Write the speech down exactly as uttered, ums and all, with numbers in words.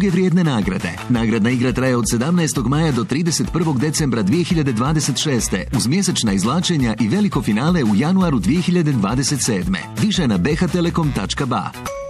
druge vrijedne nagrade. Nagradna igra traje od sedamnaestog maja do trideset prvog decembra dvije hiljade dvadeset šeste uz mjesečna izvlačenja i veliko finale u januaru dvije hiljade dvadeset sedme. Više na b h telekom tačka b a.